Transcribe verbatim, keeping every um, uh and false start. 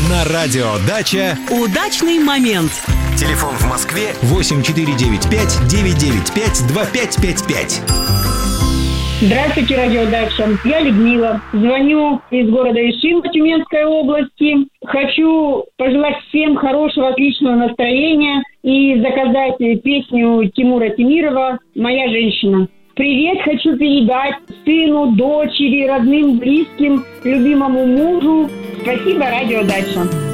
На радио «Дача» удачный момент. Телефон в Москве восемь четыре девять пять девять девять пять два пять пять пять. Здравствуйте, радио «Дача». Я Людмила. Звоню из города Ишим Тюменской области. Хочу пожелать всем хорошего, отличного настроения и заказать песню Тимура Темирова «Моя женщина». Привет хочу передать сыну, дочери, родным, близким, любимому мужу. Спасибо, радио «Дача».